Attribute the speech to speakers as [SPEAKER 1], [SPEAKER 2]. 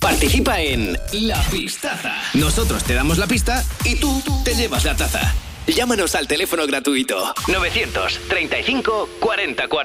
[SPEAKER 1] Participa en La Pistaza. Nosotros te damos la pista y tú te llevas la taza. Llámanos al teléfono gratuito 935 40 40.